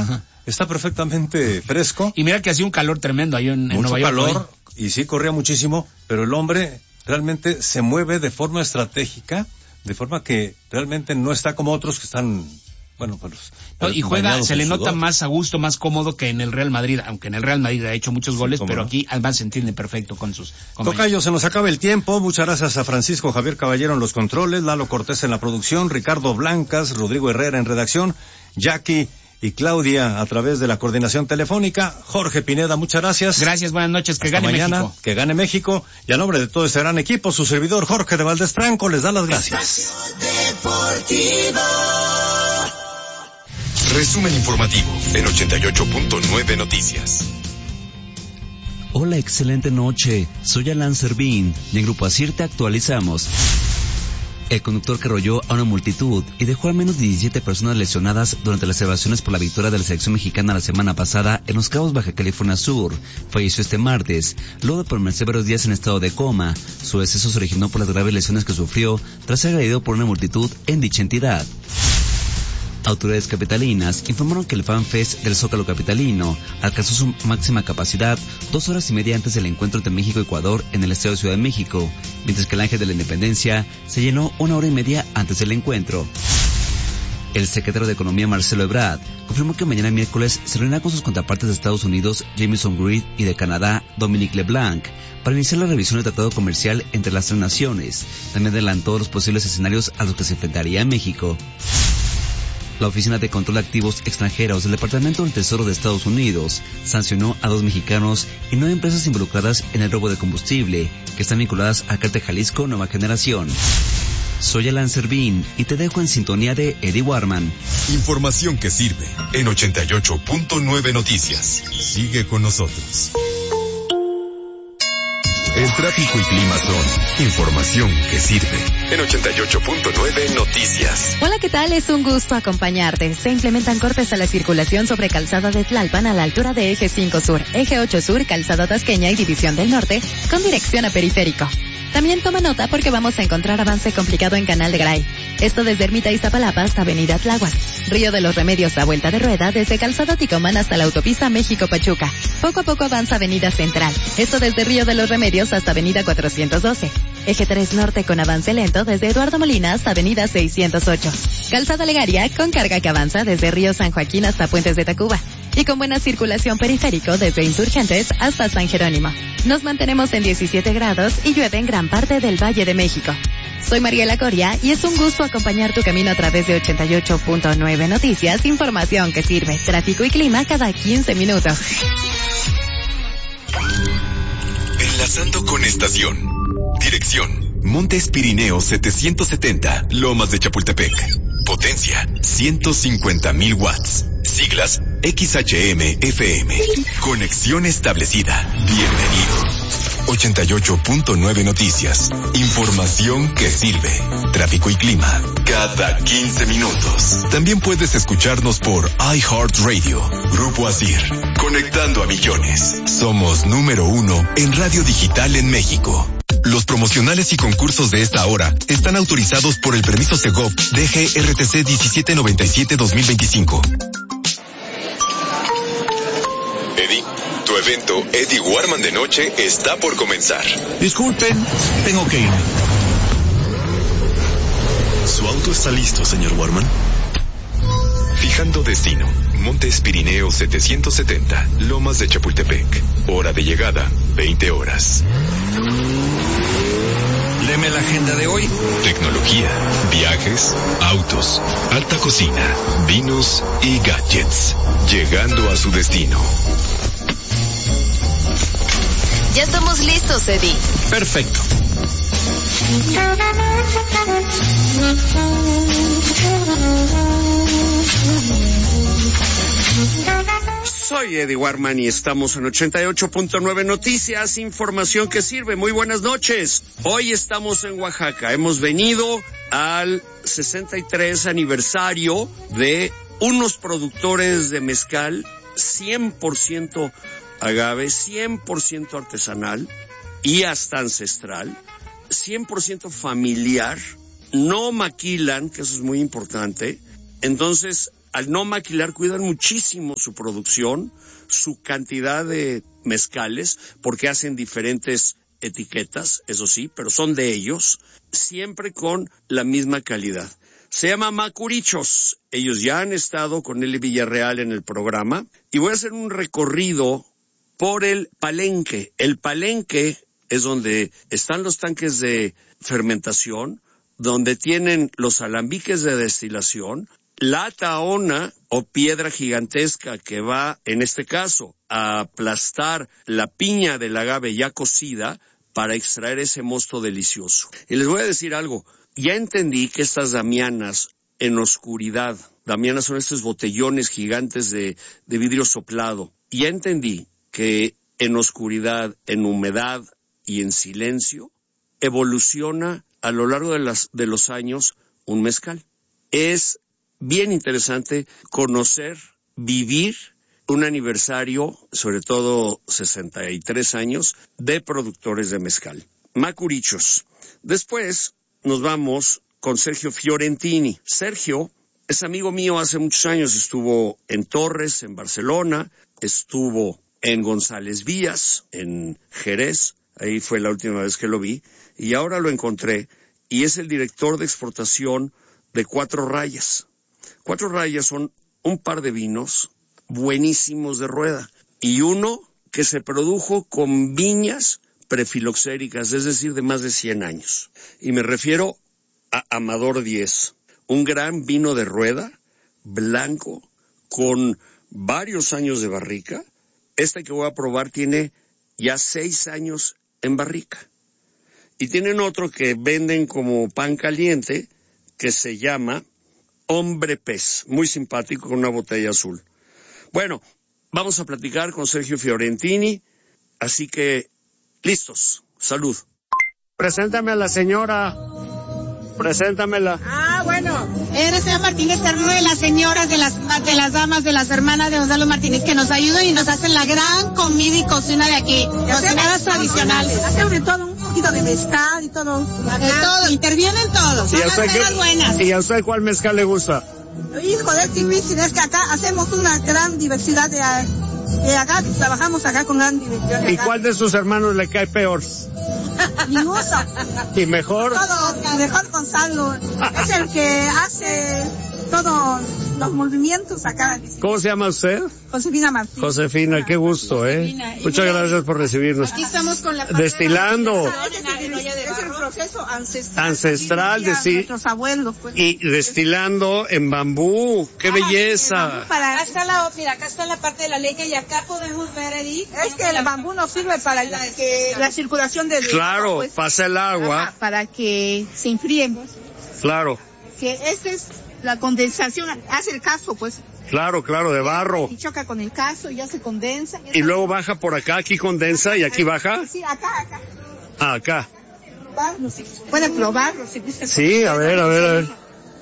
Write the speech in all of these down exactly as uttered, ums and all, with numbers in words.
Ajá. Está perfectamente fresco. Y mira que hacía un calor tremendo ahí en, en Nueva York. Mucho calor, y sí, corría muchísimo, pero el hombre realmente se mueve de forma estratégica, de forma que realmente no está como otros que están... Bueno, pues, no, y juega, se le nota más a gusto, más cómodo que en el Real Madrid, aunque en el Real Madrid ha hecho muchos goles, sí, pero no. Aquí además se entiende perfecto con sus... Tocayo, se nos acaba el tiempo. Muchas gracias a Francisco Javier Caballero en los controles, Lalo Cortés en la producción, Ricardo Blancas, Rodrigo Herrera en redacción, Jackie y Claudia a través de la coordinación telefónica. Jorge Pineda, muchas gracias. Gracias, buenas noches, que Hasta gane mañana, México. Que gane México. Y a nombre de todo este gran equipo, su servidor Jorge de Valdés Franco les da las gracias. Resumen informativo en ochenta y ocho punto nueve Noticias. Hola, excelente noche. Soy Alan Servín y en Grupo Asir te actualizamos. El conductor que arrolló a una multitud y dejó al menos diecisiete personas lesionadas durante las celebraciones por la victoria de la selección mexicana la semana pasada en Los Cabos, Baja California Sur, falleció este martes, luego de permanecer varios días en estado de coma. Su deceso se originó por las graves lesiones que sufrió tras ser agredido por una multitud en dicha entidad. Autoridades capitalinas informaron que el FanFest del Zócalo capitalino alcanzó su máxima capacidad dos horas y media antes del encuentro entre México y Ecuador en el Estadio de Ciudad de México, mientras que el Ángel de la Independencia se llenó una hora y media antes del encuentro. El secretario de Economía, Marcelo Ebrard, confirmó que mañana miércoles se reunirá con sus contrapartes de Estados Unidos, Jameson Reed, y de Canadá, Dominique LeBlanc, para iniciar la revisión del tratado comercial entre las tres naciones. También adelantó los posibles escenarios a los que se enfrentaría México. La Oficina de Control de Activos Extranjeros del Departamento del Tesoro de Estados Unidos sancionó a dos mexicanos y nueve empresas involucradas en el robo de combustible, que están vinculadas a Cártel Jalisco Nueva Generación. Soy Alan Servín y te dejo en sintonía de Eddie Warman. Información que sirve en ochenta y ocho punto nueve Noticias. Sigue con nosotros. El tráfico y clima son información que sirve en ochenta y ocho punto nueve Noticias. Hola, ¿qué tal? Es un gusto acompañarte. Se implementan cortes a la circulación sobre Calzada de Tlalpan a la altura de Eje cinco Sur, Eje ocho Sur, Calzada Tasqueña y División del Norte con dirección a Periférico. También toma nota porque vamos a encontrar avance complicado en Canal de Gray. Esto desde Ermita Iztapalapa hasta Avenida Tláhuac. Río de los Remedios a vuelta de rueda desde Calzada Ticomán hasta la autopista México-Pachuca. Poco a poco avanza Avenida Central. Esto desde Río de los Remedios hasta Avenida cuatrocientos doce. Eje tres Norte con avance lento desde Eduardo Molina hasta Avenida seiscientos ocho. Calzada Legaria con carga que avanza desde Río San Joaquín hasta Puentes de Tacuba. Y con buena circulación periférico desde Insurgentes hasta San Jerónimo. Nos mantenemos en diecisiete grados y llueve en gran parte del Valle de México. Soy Mariela Coria y es un gusto acompañar tu camino a través de ochenta y ocho punto nueve Noticias, información que sirve, tráfico y clima cada quince minutos. Enlazando con estación. Dirección: Montes Pirineos setecientos setenta, Lomas de Chapultepec. Potencia: ciento cincuenta mil watts. Siglas: X H M F M. Conexión establecida. Bienvenido. ochenta y ocho punto nueve Noticias. Información que sirve. Tráfico y clima cada quince minutos. También puedes escucharnos por iHeartRadio. Grupo Asir. Conectando a millones. Somos número uno en radio digital en México. Los promocionales y concursos de esta hora están autorizados por el permiso Segov D G R T C diecisiete noventa y siete dos mil veinticinco. Eddie, tu evento Eddie Warman de noche está por comenzar. Disculpen, tengo que ir. ¿Su auto está listo, señor Warman? Fijando destino: Montes Pirineos setecientos setenta, Lomas de Chapultepec. Hora de llegada: veinte horas. Léeme la agenda de hoy. Tecnología, viajes, autos, alta cocina, vinos y gadgets. Llegando a su destino. Ya estamos listos, Eddie. Perfecto. Soy Eddie Warman y estamos en ochenta y ocho punto nueve Noticias, información que sirve. Muy buenas noches. Hoy estamos en Oaxaca. Hemos venido al sesenta y tres aniversario de unos productores de mezcal cien por ciento agave, cien por ciento artesanal y hasta ancestral, cien por ciento familiar, no maquilan, que eso es muy importante, Entonces, al no maquilar, cuidan muchísimo su producción, su cantidad de mezcales, porque hacen diferentes etiquetas, eso sí, pero son de ellos, siempre con la misma calidad. Se llama Macurichos. Ellos ya han estado con Eli Villarreal en el programa y voy a hacer un recorrido por el Palenque. El Palenque es donde están los tanques de fermentación, donde tienen los alambiques de destilación, la taona o piedra gigantesca que va, en este caso, a aplastar la piña del agave ya cocida para extraer ese mosto delicioso. Y les voy a decir algo, ya entendí que estas damianas en oscuridad, damianas son estos botellones gigantes de, de vidrio soplado, ya entendí que en oscuridad, en humedad y en silencio, evoluciona a lo largo de, las, de los años un mezcal. Es bien interesante conocer, vivir un aniversario, sobre todo sesenta y tres años, de productores de mezcal. Macurichos. Después nos vamos con Sergio Fiorentini. Sergio es amigo mío hace muchos años, estuvo en Torres, en Barcelona, estuvo en González Vías, en Jerez, ahí fue la última vez que lo vi, y ahora lo encontré, y es el director de exportación de Cuatro Rayas. Cuatro Rayas son un par de vinos buenísimos de rueda, y uno que se produjo con viñas prefiloxéricas, es decir, de más de cien años. Y me refiero a Amador diez, un gran vino de rueda, blanco, con varios años de barrica. Este que voy a probar tiene ya seis años en barrica. Y tienen otro que venden como pan caliente, que se llama Hombre Pez, muy simpático, con una botella azul. Bueno, vamos a platicar con Sergio Fiorentini, así que, listos, salud. Preséntame a la señora, preséntamela. Ah, bueno, eres señor Martínez, uno de las señoras, de las de las damas, de las hermanas de Gonzalo Martínez, que nos ayudan y nos hacen la gran comida y cocina de aquí, cocinadas tradicionales. Hacemos de todo, un poquito de mezcal y todo. De todo, intervienen todos, son las cosas buenas. ¿Y a usted cuál mezcal le gusta? Hijo de difícil, es que acá hacemos una gran diversidad de, de agaves, trabajamos acá con gran diversidad de ¿Y cuál de sus hermanos le cae peor? Ninguno. ¿Y mejor? Todo, mejor Gonzalo. Es el que hace todos los movimientos acá. ¿Cómo se llama usted? Josefina Martín. Josefina, qué gusto, Josefina. ¿eh? Muchas gracias por recibirnos. Aquí estamos con la destilando. Es el proceso ancestral. Ancestral, de sí. Nuestros abuelos, pues. Y destilando en bambú. ¡Qué ah, belleza! Sí, para... Acá está la, mira, acá está la parte de la leña y acá podemos ver ahí. Es que el bambú nos sirve para la, que, la circulación del Claro, agua, pues. pasa el agua. Ajá, para que se enfríen. Claro. Que esta es la condensación, hace el caso, pues. Claro, claro, de barro. Y choca con el caso y ya se condensa. Y luego baja por acá, aquí condensa y aquí baja. Sí, acá, acá. Ah, acá. Pueden probarlo si gusta. Sí, a ver, a ver, a ver.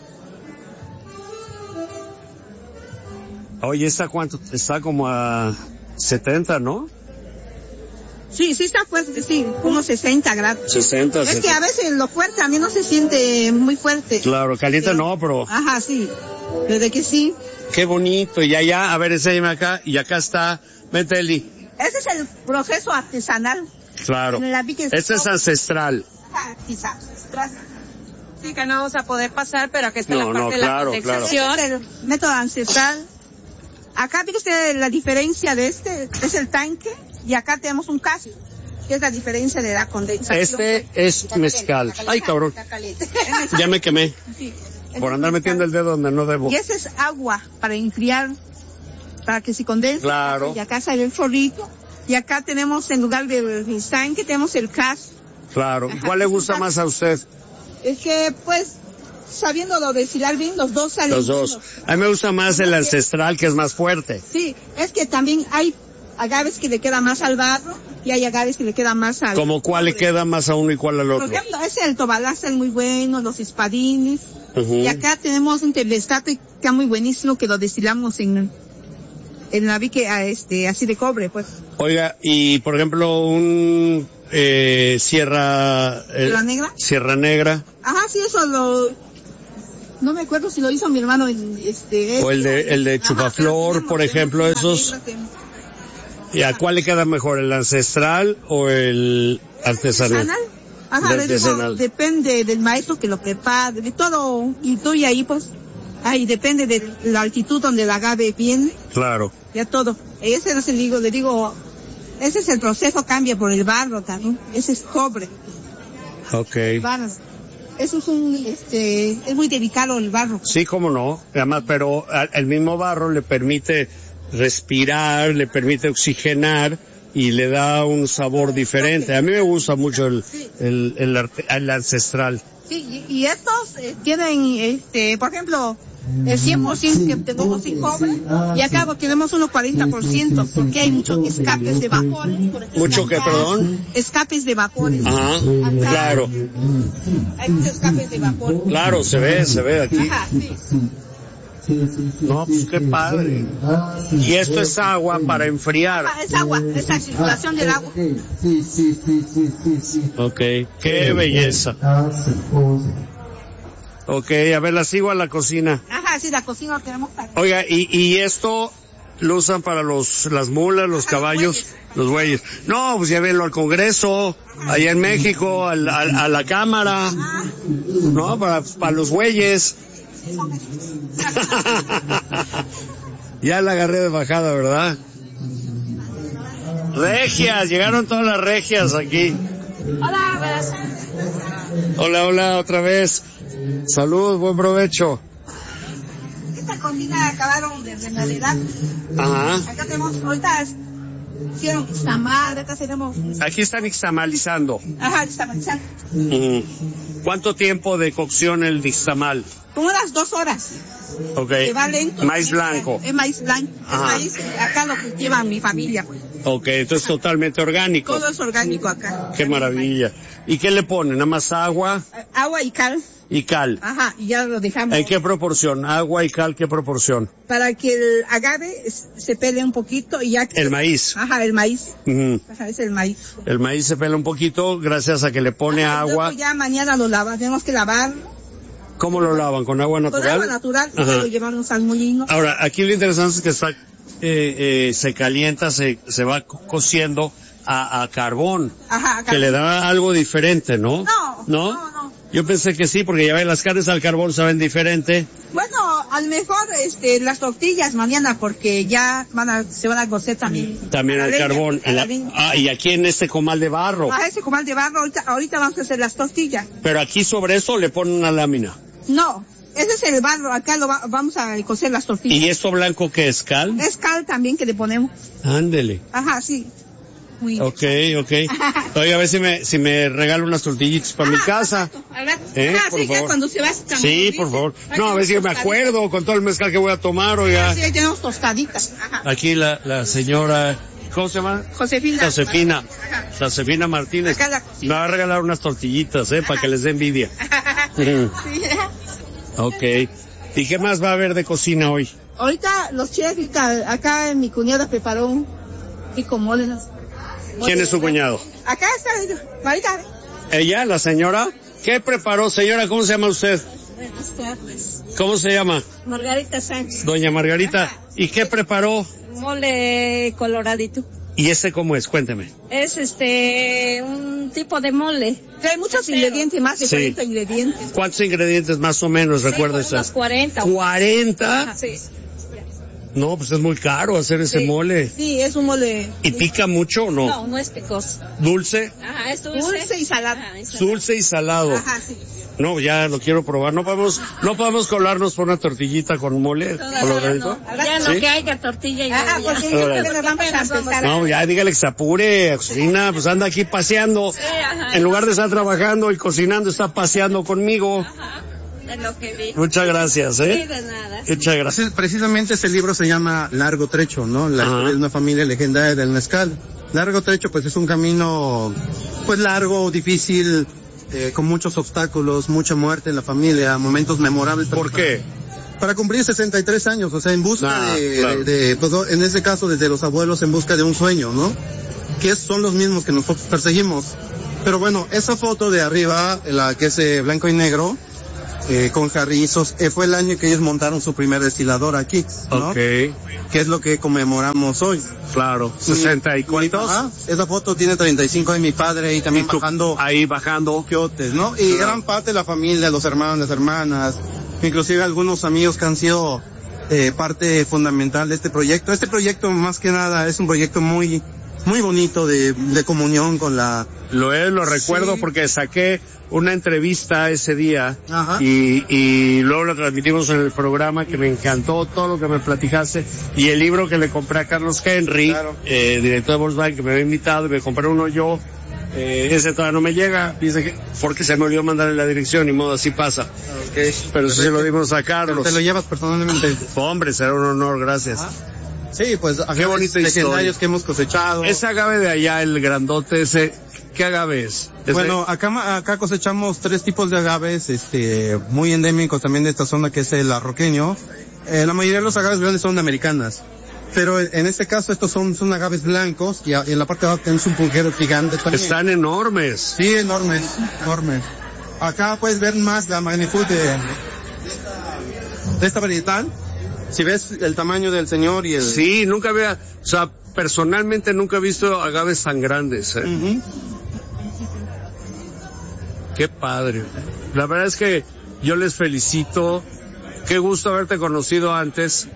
Oye, ¿está cuánto? Está como a setenta, ¿no? Sí, sí está fuerte, sí, unos sesenta grados. sesenta, Es sesenta. que a veces lo fuerte a mí no se siente muy fuerte. Claro, caliente sí. No, pero... Ajá, sí, desde que sí. Qué bonito, y allá, a ver, enséñame acá, y acá está, vente Eli. Ese es el proceso artesanal. Claro, este es ancestral. Ajá, quizá, ancestral. Sí, que no vamos a poder pasar, pero aquí está no, la parte no, de claro, la claro. condensación. Este es el método ancestral. Acá, ¿ve usted la diferencia de este? Es el tanque, y acá tenemos un caso, que es la diferencia de la condensación. Este es mezcal. Ay, cabrón. Ya me quemé. Sí. Por andar metiendo el dedo donde no debo. Y ese es agua para enfriar, para que se condense. Claro. Y acá sale el chorrito. Y acá tenemos, en lugar del tanque, tenemos el cas. Claro. ¿Y cuál le gusta más a usted? Es que, pues, sabiéndolo destilar bien, los dos salen. Los dos. A mí me gusta más el ancestral, que es más fuerte. Sí, es que también hay agaves que le queda más al barro y hay agaves que le queda más al... ¿Como cuál le queda más a uno y cuál al otro? Por ejemplo, ese el Tobalá es muy bueno, los espadines. Uh-huh. Y acá tenemos un telestato que está muy buenísimo, que lo destilamos en, en la vique, este, así de cobre, pues. Oiga, y por ejemplo, un eh, Sierra... Eh, ¿Sierra Negra? Sierra Negra. Ajá, sí, eso lo... No me acuerdo si lo hizo mi hermano en este... O el de, el de Chupaflor, ajá, por ejemplo, esos. ¿Y a cuál le queda mejor, el ancestral o el artesanal? Ajá, le digo, depende del maestro que lo prepare, de todo, y tú y ahí pues, ahí depende de la altitud donde el agave viene. Claro. Ya todo. Ese no se digo, le digo, ese es el proceso, cambia por el barro también, ese es cobre. Okay. Barro. Eso es un, este, es muy delicado el barro. Sí, cómo no, además, pero el mismo barro le permite respirar, le permite oxigenar, y le da un sabor diferente. A mí me gusta mucho el, sí. el, el, el, el ancestral. Sí, y, y estos eh, tienen, este, por ejemplo, el cien por ciento que tenemos sin cobre, y acá tenemos uno cuarenta por ciento, porque hay muchos escapes de vapores. ¿Mucho que, perdón? Escapes de vapores. Ajá, acá, claro. Hay muchos escapes de vapor. Claro, se ve, se ve aquí. Ajá, sí. No, pues qué padre. Y esto es agua para enfriar. Ah, es agua, es la circulación del agua. Ok, qué belleza. Ok, a ver, la sigo a la cocina. Ajá, sí, la cocina lo tenemos para... Oiga, y, y esto lo usan para los, las mulas, los Ajá, caballos, los bueyes. No, pues llévenlo al Congreso, allá en México, al, al, a la Cámara. Ajá. No, para, para los bueyes. Ya la agarré de bajada, ¿verdad? Regias, llegaron todas las regias aquí. Hola, hola, hola, otra vez. Salud, buen provecho. Esta comida acabaron de remodelar. Ajá. Acá tenemos, ahorita hicieron ixtamal, acá tenemos... Aquí están ixtamalizando. Ajá, ixtamalizando. Uh-huh. ¿Cuánto tiempo de cocción el nixtamal? Como unas dos horas. Ok. Va lento, maíz blanco. Es maíz blanco. Es maíz, acá lo cultiva mi familia, pues. Ok, entonces Ajá. totalmente orgánico. Todo es orgánico acá. Qué maravilla. ¿Y qué le ponen? ¿Nada más agua? Agua y cal. Y cal. Ajá, y ya lo dejamos. ¿En qué proporción? Agua y cal, ¿qué proporción? Para que el agave se pele un poquito y ya que... El maíz. Ajá, el maíz. Uh-huh. Ajá, es el maíz. El maíz se pela un poquito gracias a que le pone Ajá, agua. Ya mañana lo lava, tenemos que lavar. ¿Cómo lo lavan? ¿Con agua natural? Con agua natural, y luego llevamos al molino. Ahora, aquí lo interesante es que está, eh, eh, se calienta, se, se va co- cociendo a, a carbón. Ajá, a que le da algo diferente, ¿no? No, ¿No? no, no. Yo pensé que sí, porque ya ven, las carnes al carbón saben diferente. Bueno, a lo mejor, este, las tortillas mañana, porque ya van a, se van a cocer también. También al leña, carbón. La, ah, y aquí en este comal de barro. Ah, ese comal de barro, ahorita, ahorita vamos a hacer las tortillas. Pero aquí sobre eso le ponen una lámina. No, ese es el barro, acá lo va, vamos a cocer las tortillas. ¿Y esto blanco qué es, cal? Es cal también que le ponemos. Ándele. Ajá, sí. Muy ok, ok. Oiga, a ver si me, si me regalo unas tortillitas para ah, mi casa. ¿Eh? Ah, por sí, favor. Ya cuando se va a sí, por favor. No, a ver si me acuerdo con todo el mezcal que voy a tomar, oiga. Ah, sí, tenemos tostaditas. Ajá. Aquí la, la señora, ¿cómo se llama? Josefina. Josefina. Ajá. Josefina Martínez. Me va a regalar unas tortillitas, eh, para que les dé envidia. sí. Ok. ¿Y qué más va a haber de cocina hoy? Ahorita los chefs, acá mi cuñada preparó un rico mole. ¿Quién es su cuñado? Acá está, Marita. ¿Ella, la señora? ¿Qué preparó, señora? ¿Cómo se llama usted? Buenas tardes. ¿Cómo se llama? Margarita Sánchez. Doña Margarita. ¿Y qué preparó? Mole coloradito. ¿Y ese cómo es? Cuénteme. Es este, un tipo de mole. Trae muchos ingredientes, más de sí. cuarenta ingredientes. ¿Cuántos ingredientes más o menos, sí, recuerda usted? Unos cuarenta. ¿cuarenta? Ajá, sí. No, pues es muy caro hacer ese sí, mole. Sí, es un mole. ¿Y pica mucho o no? No, no es picoso. ¿Dulce? Ajá, es dulce. Dulce y salado. Ajá, es salado. Dulce y salado. Ajá, sí. No, ya lo quiero probar. No podemos, no podemos colarnos por una tortillita con mole. Todavía no. Ya no, ¿sí? Que haya tortilla y ah, no, porque ya nos vamos a empezar. No, ya dígale que se apure, cocina, pues anda aquí paseando. Sí, ajá, en lugar de estar trabajando y cocinando, está paseando conmigo. Ajá. De lo que vi. Muchas gracias, ¿eh? Sí, de nada. Muchas gracias. Precisamente este libro se llama Largo Trecho, ¿no? La historia de una familia legendaria del mezcal. Largo Trecho, pues es un camino, pues largo, difícil, eh, con muchos obstáculos, mucha muerte en la familia, momentos memorables. ¿Por qué? Para cumplir sesenta y tres años, o sea, en busca ah, de, claro. de, de, pues en este caso desde los abuelos, en busca de un sueño, ¿no? Que son los mismos que nosotros perseguimos. Pero bueno, esa foto de arriba, la que es eh, blanco y negro, eh, con Carrizos. Eh, fue el año que ellos montaron su primer destilador aquí, ¿no? Ok. Que es lo que conmemoramos hoy. Claro, sesenta y cuántos. Ajá, esa foto tiene treinta y cinco de mi padre y también ¿Y tú, bajando. ahí bajando. Quiotes, ¿no? Y gran parte de la familia, los hermanos, las hermanas, inclusive algunos amigos que han sido eh, parte fundamental de este proyecto. Este proyecto más que nada es un proyecto muy, muy bonito de, de comunión con la... Lo es, lo recuerdo sí. Porque saqué una entrevista ese día. Ajá. y, y luego lo transmitimos en el programa, que me encantó todo lo que me platicaste, y el libro que le compré a Carlos Henry, claro. eh, director de Volkswagen, que me había invitado, y me compré uno yo, eh, ese todavía no me llega, dice que, porque se me olvidó mandarle la dirección, y modo, así pasa. Okay. Pero sí se lo dimos a Carlos. ¿Te lo llevas personalmente? Hombre, será un honor, gracias. Ajá. Sí, pues, qué bonito legendarios que hemos cosechado. Ese agave de allá, el grandote ese, ¿qué agave es? Bueno, acá, acá cosechamos tres tipos de agaves, este, muy endémicos también de esta zona, que es el arroqueño. Eh, la mayoría de los agaves grandes son americanas. Pero en este caso estos son, son agaves blancos, y, a, y en la parte de abajo tenemos un pulquero gigante también. Están enormes. Sí, enormes, enormes. Acá puedes ver más la magnitud de, de esta varietal. Si ves el tamaño del señor y el... Sí, nunca había, o sea, personalmente nunca he visto agaves tan grandes, ¿eh? Uh-huh. Qué padre. La verdad es que yo les felicito. Qué gusto haberte conocido antes.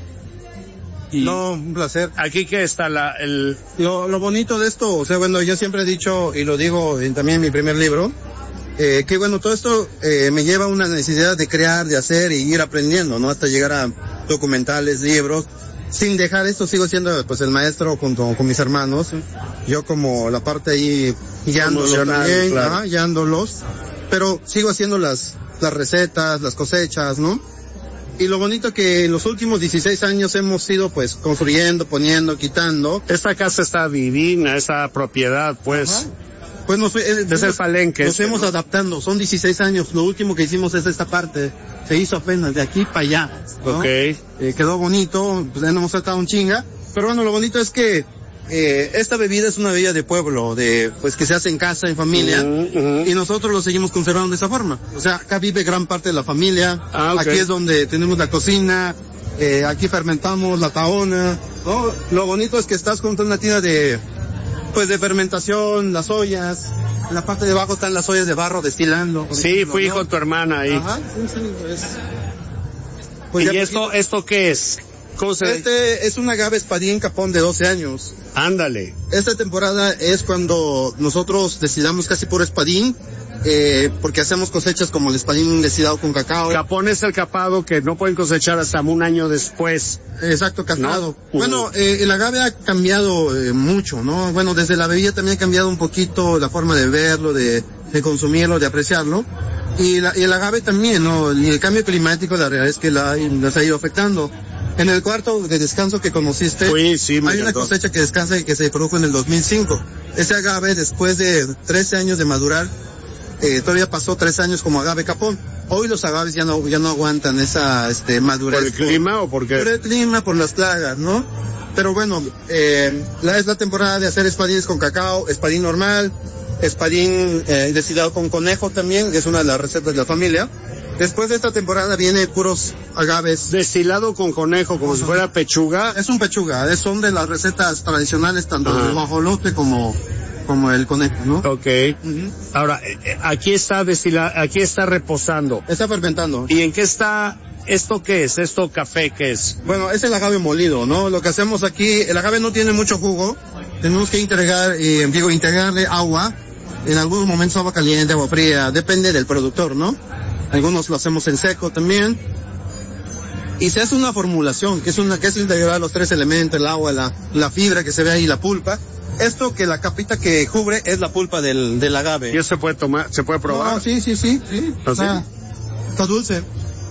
Y no, un placer. Aquí que está la, el... Lo, lo bonito de esto, o sea, bueno, yo siempre he dicho, y lo digo en, también en mi primer libro, eh, que bueno, todo esto eh, me lleva a una necesidad de crear, de hacer y ir aprendiendo, ¿no? Hasta llegar a documentales, libros. Sin dejar esto, sigo siendo pues el maestro junto con mis hermanos. Yo como la parte ahí guiándolos también, claro. Ajá, guiándolos. Pero sigo haciendo las, las recetas, las cosechas, ¿no? Y lo bonito que en los últimos dieciséis años hemos ido pues construyendo, poniendo, quitando. Esta casa está divina, esta propiedad, pues. Ajá. Pues nos, eh, es el palenque. Nos este, fuimos ¿no? adaptando, son dieciséis años, lo último que hicimos es esta parte, se hizo apenas de aquí para allá, ¿no? Ok. Eh, quedó bonito, pues ya no hemos tratado un chinga, pero bueno, lo bonito es que eh, esta bebida es una bebida de pueblo, de pues que se hace en casa, en familia, uh-huh, uh-huh. Y nosotros lo seguimos conservando de esa forma, o sea, acá vive gran parte de la familia, ah, okay. Aquí es donde tenemos la cocina, eh, aquí fermentamos la tahona, ¿no? Lo bonito es que estás con una tienda de pues de fermentación, las ollas, en la parte de abajo están las ollas de barro destilando. Sí, ejemplo, fui ¿no? con tu hermana ahí. Ajá, sí, sí, pues. Pues ¿Y esto, poquito... esto qué es? ¿Cómo se Este es un agave espadín capón de doce años. Ándale. Esta temporada es cuando nosotros destilamos casi puro espadín, eh, porque hacemos cosechas como el espadín destilado con cacao. Capón es el capado que no pueden cosechar hasta un año después. Exacto, castrado. ¿No? Uh-huh. Bueno, eh, el agave ha cambiado eh, mucho, ¿no? Bueno, desde la bebida también ha cambiado un poquito la forma de verlo, de, de consumirlo, de apreciarlo. Y, la, y el agave también, ¿no? Y el cambio climático, la realidad es que la, las ha ido afectando. En el cuarto de descanso que conociste, Uy, sí, hay una cosecha que descansa y que se produjo en el dos mil cinco. Ese agave, después de trece años de madurar, eh, todavía pasó tres años como agave capón. Hoy los agaves ya no, ya no aguantan esa, este, madurez. ¿Por el clima o por qué? Por el clima, por las plagas, ¿no? Pero bueno, eh, la, es la temporada de hacer espadines con cacao, espadín normal, espadín, eh, destilado con conejo también, que es una de las recetas de la familia. Después de esta temporada viene puros agaves. Destilado con conejo, como si fuera pechuga. Es un pechuga, es, son de las recetas tradicionales, tanto el guajolote como, como el conejo, ¿no? Ok. Uh-huh. Ahora, aquí está destilado, aquí está reposando. Está fermentando. ¿Y en qué está, esto qué es? ¿Esto café qué es? Bueno, es el agave molido, ¿no? Lo que hacemos aquí, el agave no tiene mucho jugo. Tenemos que integrar, eh, digo, integrarle agua. En algunos momentos agua caliente, agua fría, depende del productor, ¿no? Algunos lo hacemos en seco también. Y se hace una formulación, que es una, que es integrar los tres elementos, el agua, la, la fibra que se ve ahí, la pulpa. Esto que la capita que cubre es la pulpa del, del agave. ¿Y eso se puede tomar, se puede probar? No, sí, sí, sí, sí. ¿Ah, está, sí? Está dulce.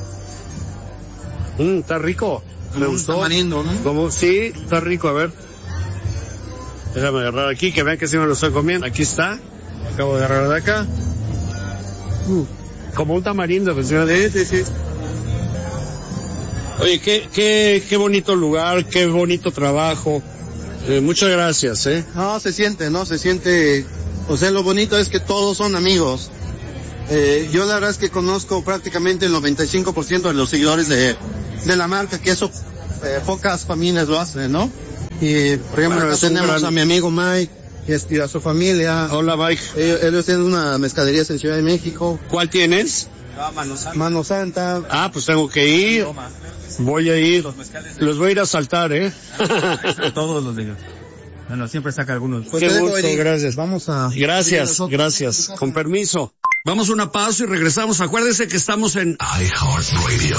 Mm, está rico. Me mm, gustó. Tamarindo, ¿no? Como, sí, está rico, a ver. Déjame agarrar aquí, que vean que sí me lo estoy comiendo. Aquí está. Acabo de agarrar de acá. Uh. Como un tamarindo, pues, sí, sí, sí. Oye, qué, qué, qué bonito lugar, qué bonito trabajo. Eh, muchas gracias, eh. No, se siente, ¿no? Se siente, o sea, lo bonito es que todos son amigos. Eh, yo la verdad es que conozco prácticamente el noventa y cinco por ciento de los seguidores de, de la marca, que eso eh, pocas familias lo hacen, ¿no? Y, por ejemplo, bueno, tenemos gran... a mi amigo Mike y, y a su familia. Hola, Mike. Ellos, ellos tienen una mezcadería en Ciudad de México. ¿Cuál tienes? Ah, Mano Santa. Mano Santa. Ah, pues tengo que ir. Voy a ir. Los voy a ir a saltar, ¿eh? Todos los días. Bueno, siempre saca algunos. Pues Qué gusto, gracias. Vamos a... Gracias, gracias. Con permiso. Vamos a una pausa y regresamos. Acuérdense que estamos en iHeartRadio.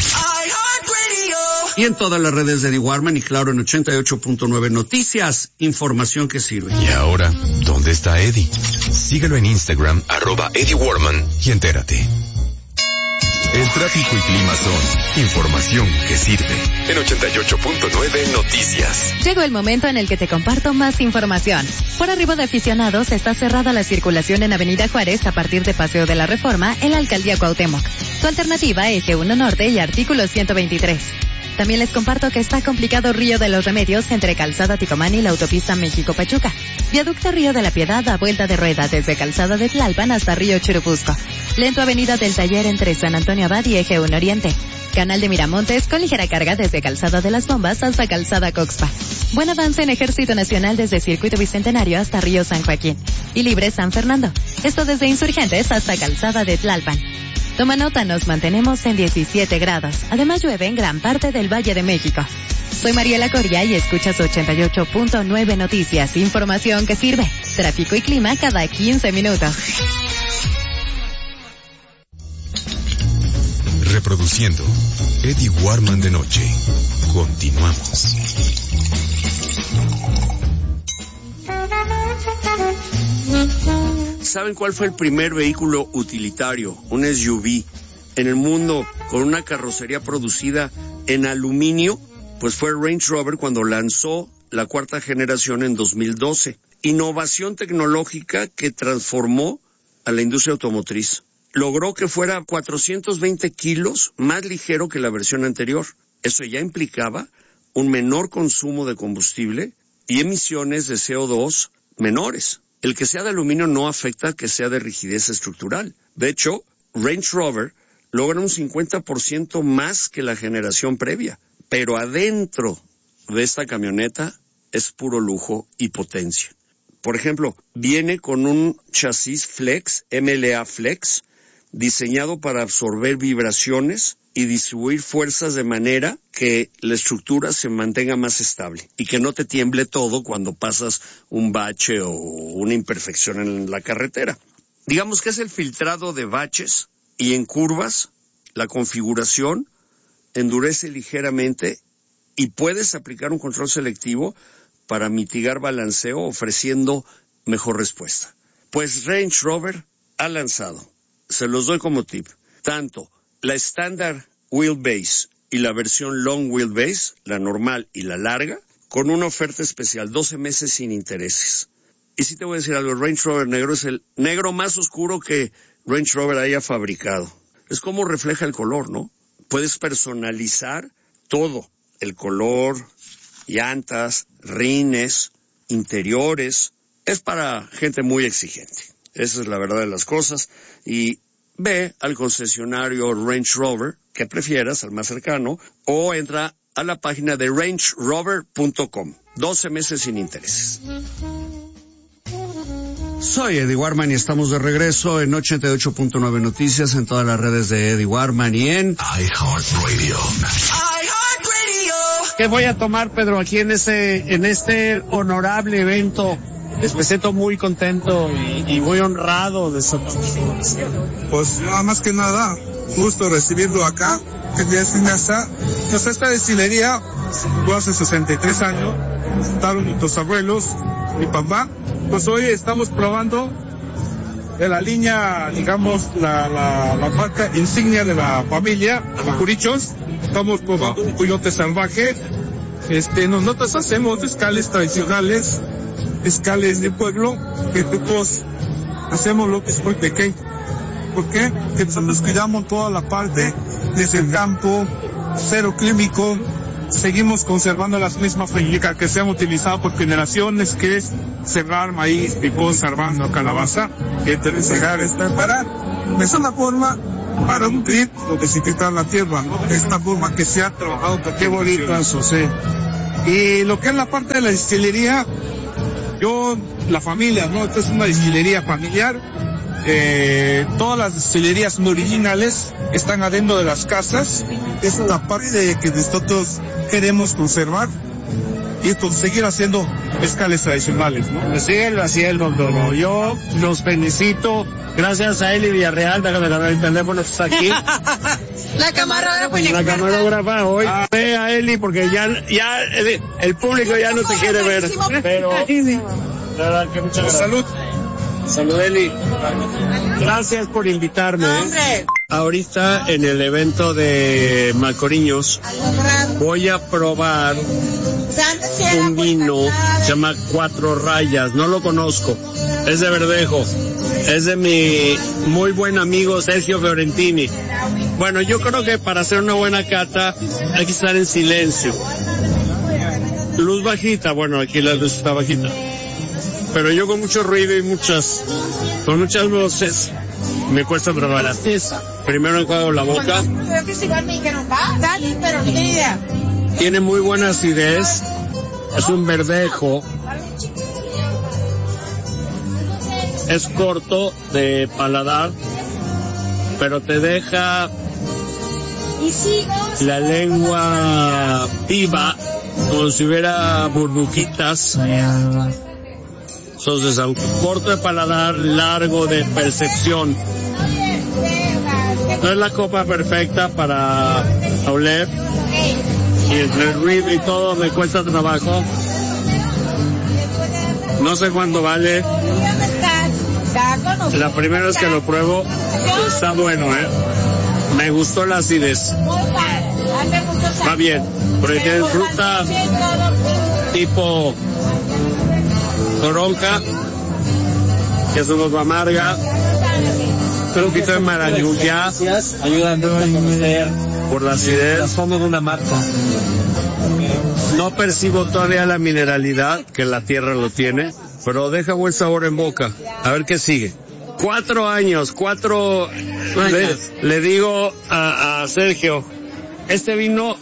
Y en todas las redes de Eddie Warman y claro en ochenta y ocho punto nueve Noticias, información que sirve. Y ahora, ¿dónde está Eddie? Síguelo en Instagram, arroba Eddie Warman y entérate. El tráfico y clima son información que sirve. En ochenta y ocho punto nueve Noticias. Llegó el momento en el que te comparto más información. Por arribo de aficionados está cerrada la circulación en Avenida Juárez a partir de Paseo de la Reforma en la Alcaldía Cuauhtémoc. Tu alternativa, Eje uno Norte y Artículo ciento veintitrés. También les comparto que está complicado Río de los Remedios entre Calzada Ticomán y la autopista México-Pachuca. Viaducto Río de la Piedad a vuelta de rueda desde Calzada de Tlalpan hasta Río Churubusco. Lento Avenida del Taller entre San Antonio Abad y Eje uno Oriente. Canal de Miramontes con ligera carga desde Calzada de las Bombas hasta Calzada Coxpa. Buen avance en Ejército Nacional desde Circuito Bicentenario hasta Río San Joaquín. Y Libre San Fernando. Esto desde Insurgentes hasta Calzada de Tlalpan. Toma nota, nos mantenemos en diecisiete grados. Además llueve en gran parte del Valle de México. Soy Mariela Coria y escuchas ochenta y ocho punto nueve Noticias. Información que sirve. Tráfico y clima cada quince minutos. Reproduciendo Eddie Warman de noche. Continuamos. ¿Saben cuál fue el primer vehículo utilitario, un S U V, en el mundo con una carrocería producida en aluminio? Pues fue Range Rover cuando lanzó la cuarta generación en dos mil doce. Innovación tecnológica que transformó a la industria automotriz. Logró que fuera cuatrocientos veinte kilos más ligero que la versión anterior. Eso ya implicaba un menor consumo de combustible y emisiones de C O dos menores. El que sea de aluminio no afecta que sea de rigidez estructural. De hecho, Range Rover logra un cincuenta por ciento más que la generación previa. Pero adentro de esta camioneta es puro lujo y potencia. Por ejemplo, viene con un chasis Flex, M L A Flex, diseñado para absorber vibraciones y distribuir fuerzas de manera que la estructura se mantenga más estable y que no te tiemble todo cuando pasas un bache o una imperfección en la carretera. Digamos que es el filtrado de baches y en curvas la configuración endurece ligeramente y puedes aplicar un control selectivo para mitigar balanceo ofreciendo mejor respuesta. Pues Range Rover ha lanzado, se los doy como tip, tanto la Standard Wheelbase y la versión Long Wheelbase, la normal y la larga, con una oferta especial, doce meses sin intereses. Y sí te voy a decir algo, el Range Rover negro es el negro más oscuro que Range Rover haya fabricado. Es como refleja el color, ¿no? Puedes personalizar todo, el color, llantas, rines, interiores. Es para gente muy exigente. Esa es la verdad de las cosas. Y ve al concesionario Range Rover que prefieras, al más cercano, o entra a la página de range rover punto com. doce meses sin intereses. Soy Eddie Warman y estamos de regreso en ochenta y ocho punto nueve Noticias, en todas las redes de Eddie Warman y en iHeartRadio. ¿Qué voy a tomar, Pedro, aquí en este, en este honorable evento? Les me siento muy contento y, y muy honrado de esta participación. Pues nada más que nada, gusto recibirlo acá, que ya es en casa. Pues esta destilería, yo hace sesenta y tres años, estaban nuestros abuelos, mi papá. Pues hoy estamos probando de la línea, digamos, la, la, la marca insignia de la familia, los Curichos. Estamos probando un coyote salvaje. Este, nosotros hacemos escales tradicionales, escales de pueblo, que nosotros hacemos lo que es muy pequeño. ¿Por qué? Que nosotros cuidamos toda la parte desde el campo, cero químico, seguimos conservando las mismas técnicas que se han utilizado por generaciones, que es cerrar maíz y conservando calabaza, que entrecejar es preparar. Es una forma para un trip o desinfectar la tierra, ¿no? Esta forma que se ha trabajado. Qué bonito eso, sí. Y lo que es la parte de la destilería, yo, la familia, ¿no? Esta es una destilería familiar. Eh, todas las destilerías son originales, están adentro de las casas. Es la parte que nosotros queremos conservar y conseguir haciendo mezcales tradicionales, ¿no? Síguelo haciendo, doctor. Yo los felicito. Gracias a Eli Villarreal, déjame dar el teléfono, está aquí. La camarógrafa. La camarógrafa hoy. Ah. Ve a Eli porque ya, ya el, el público ya no te quiere ver. Pero, nada, que muchas gracias. Salud. Salud, Eli. Gracias por invitarme. ¿eh? Ahorita en el evento de Macoriños voy a probar un vino, se llama Cuatro Rayas, no lo conozco, es de Verdejo, es de mi muy buen amigo Sergio Fiorentini. Bueno, yo creo que para hacer una buena cata hay que estar en silencio. Luz bajita, bueno, aquí la luz está bajita. Pero yo con mucho ruido y muchas, con muchas voces, me cuesta probar. Primero enjuago la boca. Tiene muy buena acidez. Es un verdejo. Es corto de paladar, pero te deja la lengua viva, como si hubiera burbujitas. Entonces, aunque corto de paladar, largo de percepción. No es la copa perfecta para oler. Y entre el ruido y todo me cuesta trabajo. No sé cuánto vale. La primera vez que lo pruebo, está bueno, ¿eh? Me gustó la acidez. Va bien, porque tiene fruta tipo toronja, que es una amarga, un poquito de maracuyá, ayudando por la acidez. Somos una marca. No percibo todavía la mineralidad, que la tierra lo tiene, pero deja buen sabor en boca. A ver qué sigue. Cuatro años, cuatro... Le, le digo a, a Sergio, este vino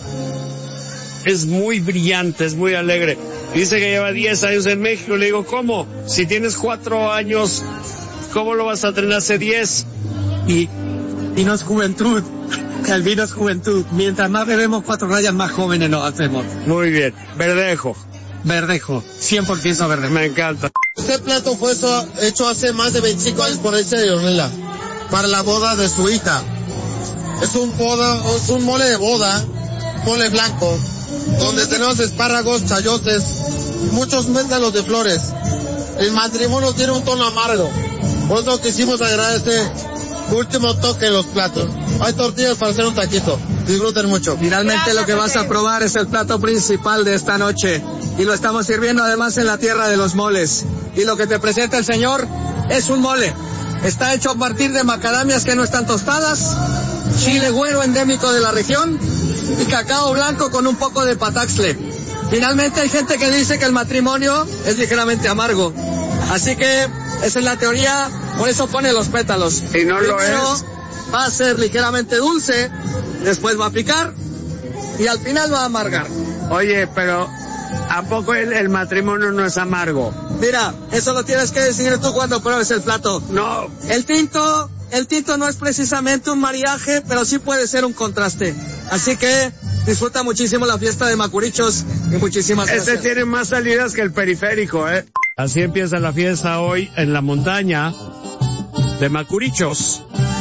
es muy brillante, es muy alegre. Dice que lleva diez años en México. Le digo, ¿cómo? Si tienes cuatro años, ¿cómo lo vas a tener hace diez? Y vino es juventud. El vino es juventud. Mientras más bebemos Cuatro Rayas, más jóvenes nos hacemos. Muy bien. Verdejo. Verdejo. cien por ciento verdejo. Me encanta. Este plato fue hecho hace más de veinticinco años por ese de Ornella, para la boda de su hija. Es un boda, es un mole de boda, mole blanco, donde tenemos espárragos, chayotes, muchos pétalos de flores. El matrimonio tiene un tono amargo, por eso quisimos agregar este último toque en los platos. Hay tortillas para hacer un taquito. Disfruten mucho. Finalmente lo que vas a probar es el plato principal de esta noche. Y lo estamos sirviendo además en la tierra de los moles. Y lo que te presenta el señor es un mole. Está hecho a partir de macadamias que no están tostadas, chile güero endémico de la región y cacao blanco con un poco de pataxle. Finalmente hay gente que dice que el matrimonio es ligeramente amargo. Así que esa es la teoría, por eso pone los pétalos. Y no lo es. Va a ser ligeramente dulce, después va a picar y al final va a amargar. Oye, pero ¿a poco el, el matrimonio no es amargo? Mira, eso lo tienes que decir tú cuando pruebes el plato. No. El tinto, el tinto no es precisamente un mariaje, pero sí puede ser un contraste. Así que disfruta muchísimo la fiesta de Macurichos y muchísimas gracias. Este tiene más salidas que el periférico, ¿eh? Así empieza la fiesta hoy en la montaña de Macurichos.